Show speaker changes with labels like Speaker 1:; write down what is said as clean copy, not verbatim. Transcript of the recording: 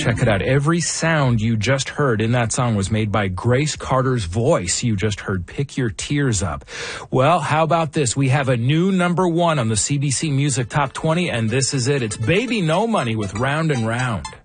Speaker 1: Check it out. Every sound you just heard in that song was made by Grace Carter's voice. You just heard Pick Your Tears Up. Well, how about this? We have a new number one on the CBC Music Top 20, and this is it. It's Baby No Money with Round and Round.